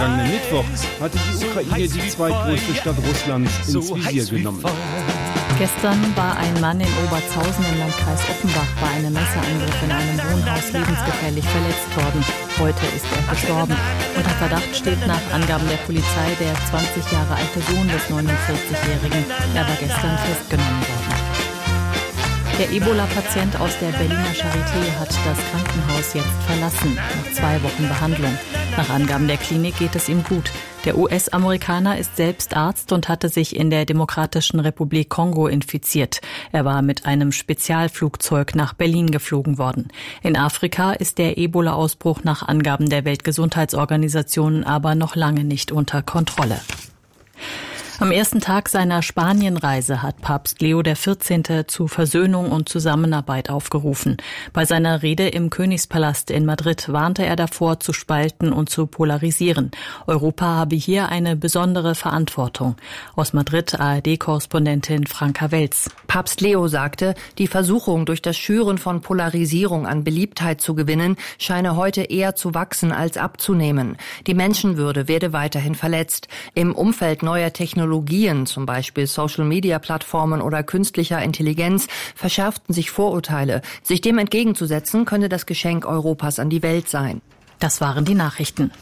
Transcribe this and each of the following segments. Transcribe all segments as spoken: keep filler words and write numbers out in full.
Am Mittwoch hatte die Ukraine die zweitgrößte Stadt Russlands ins Visier genommen. Gestern war ein Mann in Obertshausen im Landkreis Offenbach bei einem Messerangriff in einem Wohnhaus lebensgefährlich verletzt worden. Heute ist er gestorben. Unter Verdacht steht nach Angaben der Polizei der zwanzig Jahre alte Sohn des neunundvierzigjährigen. Er war gestern festgenommen worden. Der Ebola-Patient aus der Berliner Charité hat das Krankenhaus jetzt verlassen, nach zwei Wochen Behandlung. Nach Angaben der Klinik geht es ihm gut. Der U S-Amerikaner ist selbst Arzt und hatte sich in der Demokratischen Republik Kongo infiziert. Er war mit einem Spezialflugzeug nach Berlin geflogen worden. In Afrika ist der Ebola-Ausbruch nach Angaben der Weltgesundheitsorganisation aber noch lange nicht unter Kontrolle. Am ersten Tag seiner Spanienreise hat Papst Leo der vierzehnte zu Versöhnung und Zusammenarbeit aufgerufen. Bei seiner Rede im Königspalast in Madrid warnte er davor, zu spalten und zu polarisieren. Europa habe hier eine besondere Verantwortung. Aus Madrid A R D-Korrespondentin Franka Welz. Papst Leo sagte, die Versuchung, durch das Schüren von Polarisierung an Beliebtheit zu gewinnen, scheine heute eher zu wachsen als abzunehmen. Die Menschenwürde werde weiterhin verletzt. Im Umfeld neuer Technologien Technologien, zum Beispiel Social-Media-Plattformen oder künstlicher Intelligenz, verschärften sich Vorurteile. Sich dem entgegenzusetzen, könne das Geschenk Europas an die Welt sein. Das waren die Nachrichten.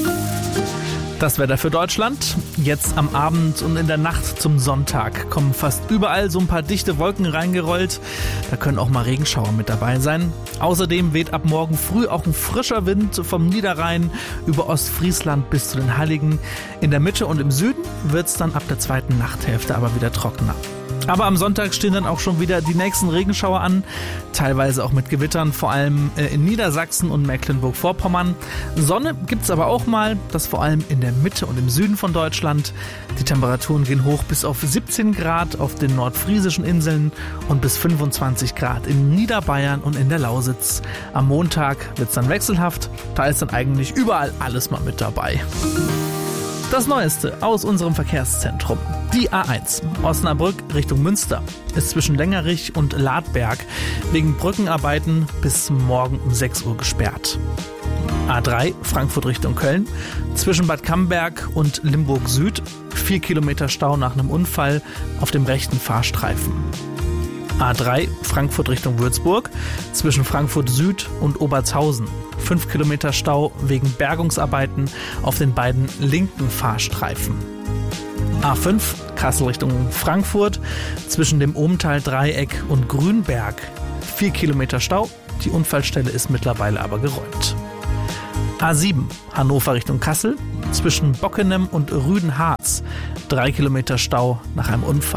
Das Wetter für Deutschland. Jetzt am Abend und in der Nacht zum Sonntag kommen fast überall so ein paar dichte Wolken reingerollt. Da können auch mal Regenschauer mit dabei sein. Außerdem weht ab morgen früh auch ein frischer Wind vom Niederrhein über Ostfriesland bis zu den Heiligen. In der Mitte und im Süden wird es dann ab der zweiten Nachthälfte aber wieder trockener. Aber am Sonntag stehen dann auch schon wieder die nächsten Regenschauer an, teilweise auch mit Gewittern, vor allem in Niedersachsen und Mecklenburg-Vorpommern. Sonne gibt's aber auch mal, das vor allem in der Mitte und im Süden von Deutschland. Die Temperaturen gehen hoch bis auf siebzehn Grad auf den nordfriesischen Inseln und bis fünfundzwanzig Grad in Niederbayern und in der Lausitz. Am Montag wird's dann wechselhaft, da ist dann eigentlich überall alles mal mit dabei. Das Neueste aus unserem Verkehrszentrum. Die A eins Osnabrück Richtung Münster ist zwischen Längerich und Ladberg wegen Brückenarbeiten bis morgen um sechs Uhr gesperrt. A drei Frankfurt Richtung Köln zwischen Bad Camberg und Limburg Süd vier Kilometer Stau nach einem Unfall auf dem rechten Fahrstreifen. A drei Frankfurt Richtung Würzburg zwischen Frankfurt Süd und Obertshausen. fünf Kilometer Stau wegen Bergungsarbeiten auf den beiden linken Fahrstreifen. A fünf Kassel Richtung Frankfurt zwischen dem Ohmtal-Dreieck und Grünberg. vier Kilometer Stau, die Unfallstelle ist mittlerweile aber geräumt. A sieben Hannover Richtung Kassel zwischen Bockenem und Rüdenharz. drei Kilometer Stau nach einem Unfall.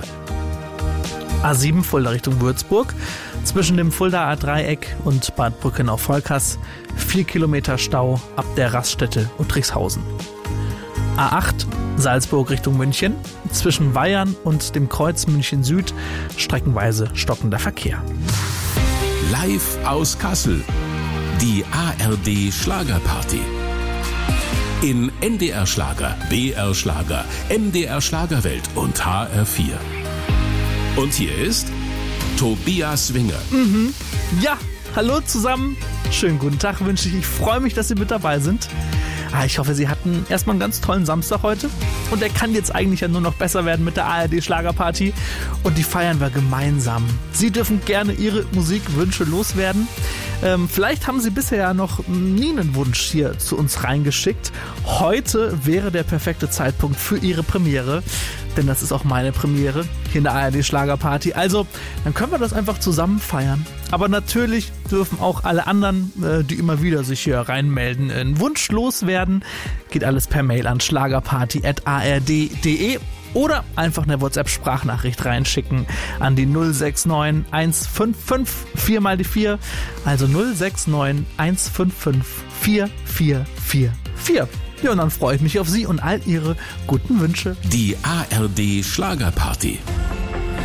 A sieben Fulda Richtung Würzburg zwischen dem Fuldaer Dreieck und Bad Brückenau-Volkers. vier Kilometer Stau ab der Raststätte Uttrichshausen. A acht Salzburg Richtung München zwischen Weyern und dem Kreuz München Süd streckenweise stockender Verkehr. Live aus Kassel. Die A R D Schlagerparty. In N D R Schlager, B R Schlager, M D R Schlagerwelt und H R vier. Und hier ist Tobias Winger. Mhm. Ja, hallo zusammen. Schönen guten Tag wünsche ich. Ich freue mich, dass Sie mit dabei sind. Ah, ich hoffe, Sie hatten erstmal einen ganz tollen Samstag heute. Und der kann jetzt eigentlich ja nur noch besser werden mit der A R D Schlagerparty. Und die feiern wir gemeinsam. Sie dürfen gerne Ihre Musikwünsche loswerden. Ähm, vielleicht haben Sie bisher ja noch nie einen Wunsch hier zu uns reingeschickt. Heute wäre der perfekte Zeitpunkt für Ihre Premiere. Denn das ist auch meine Premiere hier in der A R D Schlagerparty. Also, dann können wir das einfach zusammen feiern. Aber natürlich dürfen auch alle anderen, äh, die immer wieder sich hier reinmelden, einen Wunsch loswerden. Geht alles per Mail an schlagerparty at a r d punkt d e oder einfach eine WhatsApp-Sprachnachricht reinschicken an die null sechs neun eins fünf fünf vier mal die vier. Also null sechs neun eins fünf fünf vier vier vier vier. Ja, und dann freue ich mich auf Sie und all Ihre guten Wünsche. Die A R D Schlagerparty.